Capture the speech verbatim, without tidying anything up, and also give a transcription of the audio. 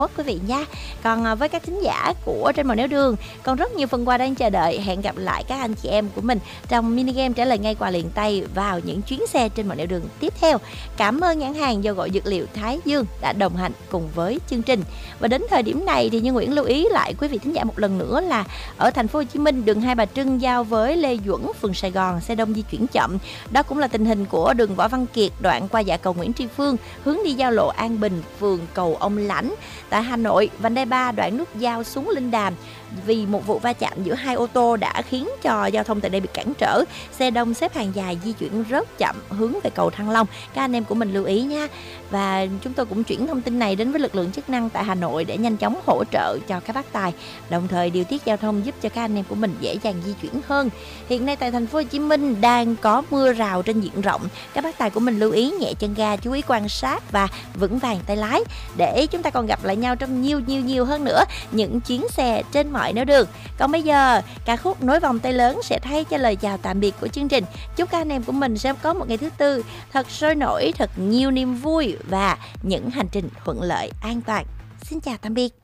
quý vị nha. Còn à, với các thính giả của Trên Màu Nẻo Đường, còn rất nhiều phần quà đang chờ đợi. Hẹn gặp lại các anh chị em của mình trong mini game trả lời ngay quà liền tay vào những chuyến xe Trên Màu Nẻo Đường tiếp theo. Cảm ơn nhãn hàng do gội dược liệu Thái Dương đã đồng hành cùng với chương trình. Và đến thời điểm này thì Như Nguyễn lưu ý lại quý vị thính giả một lần nữa là ở thành phố Hồ Chí Minh, đường Hai Bà Trưng giao với Lê Duẩn, phường Sài Gòn, xe đông di chuyển chậm. Đó cũng là tình hình của đường Võ Văn Kiệt, đoạn qua dạ cầu Nguyễn Tri Phương, hướng đi giao lộ An Bình, phường Cầu Ông Lãnh. Tại Hà Nội, vành đai ba đoạn nút giao xuống Linh Đàm, vì một vụ va chạm giữa hai ô tô đã khiến cho giao thông tại đây bị cản trở. Xe đông xếp hàng dài di chuyển rất chậm hướng về cầu Thăng Long. Các anh em của mình lưu ý nha. Và chúng tôi cũng chuyển thông tin này đến với lực lượng chức năng tại Hà Nội để nhanh chóng hỗ trợ cho các bác tài, đồng thời điều tiết giao thông giúp cho các anh em của mình dễ dàng di chuyển hơn. Hiện nay tại thành phố Hồ Chí Minh đang có mưa rào trên diện rộng. Các bác tài của mình lưu ý nhẹ chân ga, chú ý quan sát và vững vàng tay lái để chúng ta còn gặp lại nhau trong nhiều nhiều nhiều hơn nữa những chuyến xe trên mọi nẻo đường. Còn bây giờ, ca khúc Nối Vòng Tay Lớn sẽ thay cho lời chào tạm biệt của chương trình. Chúc các anh em của mình sẽ có một ngày thứ tư thật sôi nổi, thật nhiều niềm vui và những hành trình thuận lợi, an toàn. Xin chào tạm biệt.